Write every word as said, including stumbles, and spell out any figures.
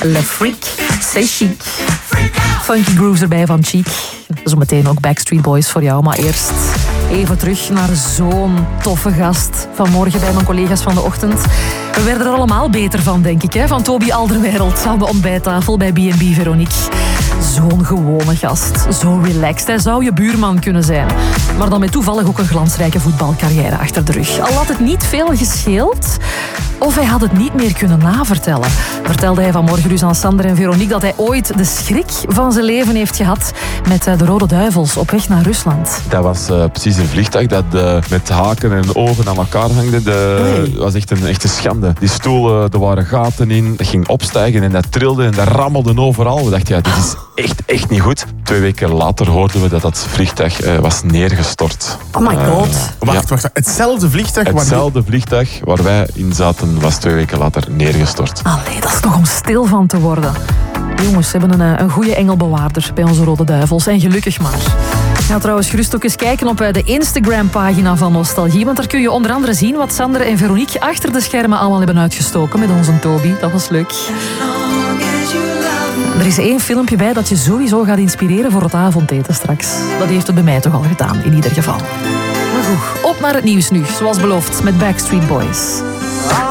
Le Freak, c'est chic. Funky grooves erbij van Cheek. Zometeen ook Backstreet Boys voor jou, maar eerst even terug naar zo'n toffe gast vanmorgen bij mijn collega's van de ochtend. We werden er allemaal beter van, denk ik, hè? Van Toby Alderweireld aan de ontbijttafel bij B en B Veronique. Zo'n gewone gast, zo relaxed. Hij zou je buurman kunnen zijn. Maar dan met toevallig ook een glansrijke voetbalcarrière achter de rug. Al had het niet veel gescheeld, of hij had het niet meer kunnen navertellen. Vertelde hij vanmorgen dus aan Sander en Veronique dat hij ooit de schrik van zijn leven heeft gehad met de Rode Duivels op weg naar Rusland. Dat was uh, precies een vliegtuig dat uh, met haken en ogen aan elkaar hangde. Dat was echt een echte schande. Die stoelen, er waren gaten in. Dat ging opstijgen en dat trilde en dat rammelde overal. We dachten, ja, dit is echt, echt niet goed. Twee weken later hoorden we dat dat vliegtuig uh, was neergestort. Oh my god. Uh, wacht, wacht. Hetzelfde vliegtuig? Hetzelfde waar... vliegtuig waar wij in zaten was twee weken later neergestort. Allee, dat is nog om stil van te worden. Jongens, we hebben een, een goede engelbewaarder bij onze Rode Duivels. En gelukkig maar. Ga trouwens gerust ook eens kijken op de Instagram-pagina van Nostalgie. Want daar kun je onder andere zien wat Sander en Veronique achter de schermen allemaal hebben uitgestoken met onze Toby. Dat was leuk. Er is één filmpje bij dat je sowieso gaat inspireren voor het avondeten straks. Dat heeft het bij mij toch al gedaan, in ieder geval. Maar goed, op naar het nieuws nu, zoals beloofd, met Backstreet Boys.